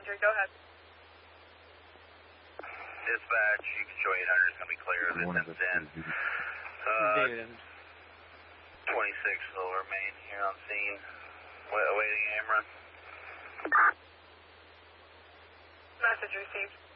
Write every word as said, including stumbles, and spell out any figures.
Roger, go ahead. Dispatch, you can show eight hundred is going to be clear. This ends in uh, twenty-six Lower Main here on scene. Awaiting Ameren. Message received.